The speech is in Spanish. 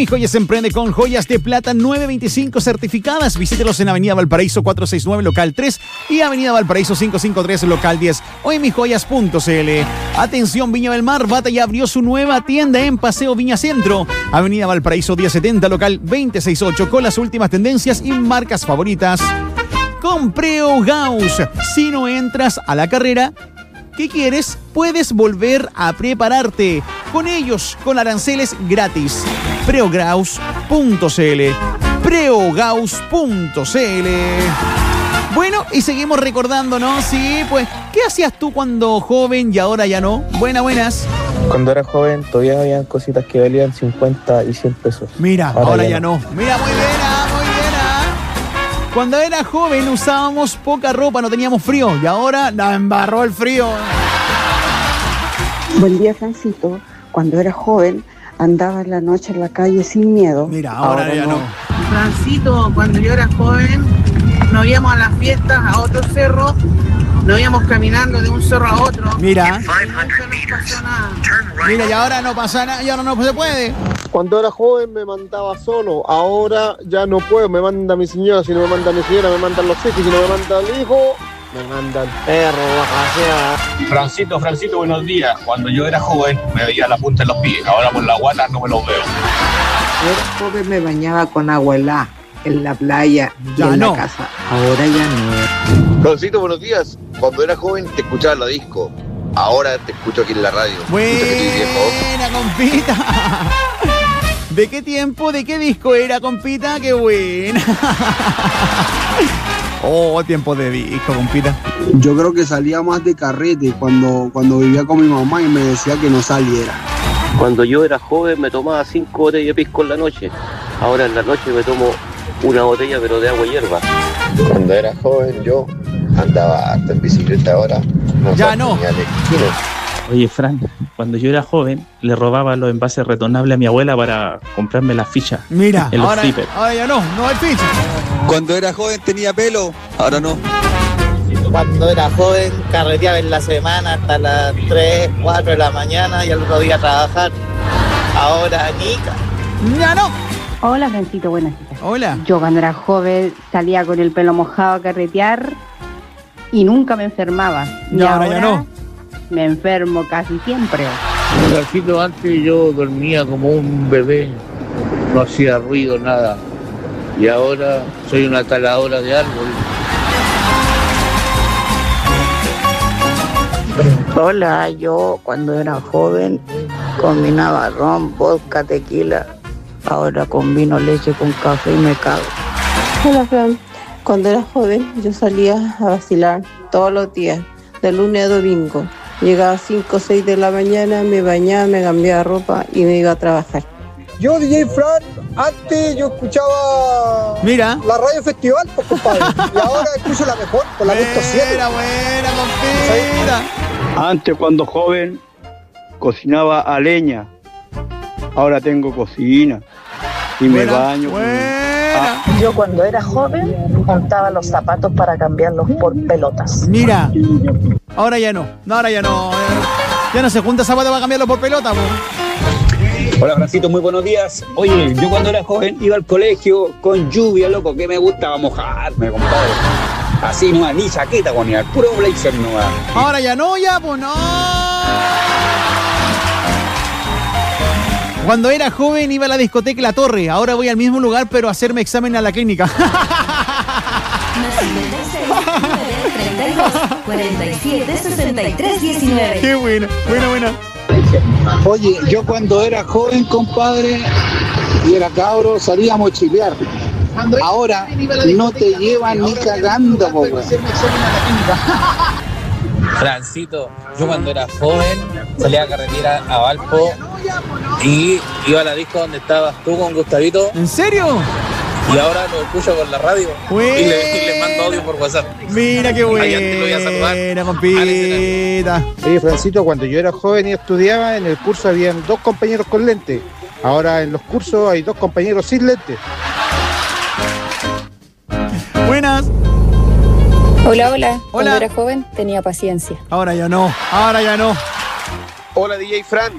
Mi Joyas emprende con joyas de plata 925 certificadas. Visítelos en Avenida Valparaíso 469, local 3 y Avenida Valparaíso 553, local 10 o en mijoyas.cl. Atención, Viña del Mar, Bata ya abrió su nueva tienda en Paseo Viña Centro, Avenida Valparaíso 1070, local 268, con las últimas tendencias y marcas favoritas. Con Preo Gauss, si no entras a la carrera ¿qué quieres? Puedes volver a prepararte. Con ellos, con aranceles gratis. Preogauss.cl. Preogauss.cl. Bueno, y seguimos recordando, ¿no? Sí, pues, ¿qué hacías tú cuando joven y ahora ya no? Buenas. Cuando era joven todavía habían cositas que valían 50 y 100 pesos. Mira, ahora ya no. Mira, muy bien. Cuando era joven usábamos poca ropa, no teníamos frío. Y ahora la embarró el frío. Buen día, Francito. Cuando era joven andaba en la noche en la calle sin miedo. Mira, ahora ya no. Francito, cuando yo era joven nos íbamos a las fiestas a otro cerro. Nos íbamos caminando de un cerro a otro. Mira. Mira, y ahora no pasa nada, y ahora no se puede. Cuando era joven me mandaba solo, ahora ya no puedo, me manda mi señora, si no me manda mi señora me mandan los hijos, si no me manda el hijo, me manda el perro, Francito, buenos días. Cuando yo era joven me veía la punta de los pies, ahora por la guata no me los veo. Cuando era joven me bañaba con agua helada en la playa y en la casa, ahora ya no. Francito, buenos días. Cuando era joven te escuchaba en la disco, ahora te escucho aquí en la radio. Buena, compita. ¿De qué tiempo, de qué disco era, compita? ¡Qué buena! Oh, tiempo de disco, compita. Yo creo que salía más de carrete cuando vivía con mi mamá y me decía que no saliera. Cuando yo era joven me tomaba 5 botellas de pisco en la noche. Ahora en la noche me tomo una botella pero de agua y hierba. Cuando era joven yo andaba hasta en bicicleta, ahora no. Ya no. Oye, Fran, cuando yo era joven le robaba los envases retornables a mi abuela para comprarme las fichas. Mira, en los flippers. Ahora ya no hay fichas. Cuando era joven tenía pelo, ahora no. Cuando era joven carreteaba en la semana hasta las 3, 4 de la mañana y al otro día a trabajar. Ahora nica. Ya no. Hola, Francito, buenas noches. Hola. Yo cuando era joven salía con el pelo mojado a carretear y nunca me enfermaba. Y ahora ya no. Me enfermo casi siempre. Francito, antes yo dormía como un bebé, no hacía ruido, nada. Y ahora soy una taladora de árbol. Hola, yo cuando era joven combinaba ron, vodka, tequila. Ahora combino leche con café y me cago. Hola, Fran. Cuando era joven yo salía a vacilar todos los días, de lunes a domingo. Llegaba a 5 o 6 de la mañana, me bañaba, me cambiaba ropa y me iba a trabajar. Yo, DJ Fran, antes yo escuchaba la radio festival, pues, compadre. Y ahora escucho la mejor, por la 107. Buena, compita. Antes, cuando joven, cocinaba a leña. Ahora tengo cocina y me baño. Yo cuando era joven montaba los zapatos para cambiarlos por pelotas. Mira, ahora ya no. Ya no se junta zapatos para cambiarlos por pelota, po. Hola, Francito, muy buenos días. Oye, yo cuando era joven iba al colegio con lluvia, loco, que me gustaba mojarme, compadre. Así nomás, ni chaqueta ponía, puro blazer nomás. Ahora ya no, pues no. Cuando era joven iba a la discoteca La Torre. Ahora voy al mismo lugar, pero a hacerme examen a la clínica. 476319. Qué buena. Oye, yo cuando era joven, compadre, y era cabro, salía a mochilear. Ahora no te llevan ni cagando, po. Francito, yo cuando era joven salía a carretera a Valpo y iba a la disco donde estabas tú con Gustavito. ¿En serio? Y ahora lo escucho por la radio y le mando audio por WhatsApp. Mira qué buena. Allá te lo voy a saludar. Compita. Sí, Francito, cuando yo era joven y estudiaba, en el curso habían 2 compañeros con lentes. Ahora en los cursos hay 2 compañeros sin lentes. Buenas. Hola. Cuando era joven tenía paciencia. Ahora ya no. Hola, DJ Fran.